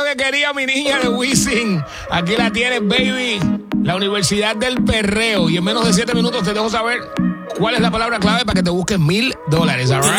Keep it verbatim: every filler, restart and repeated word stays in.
que quería mi niña de Wisin. Aquí la tienes, baby. La Universidad del Perreo. Y en menos de siete minutos te dejo saber cuál es la palabra clave para que te busques mil dólares. All right?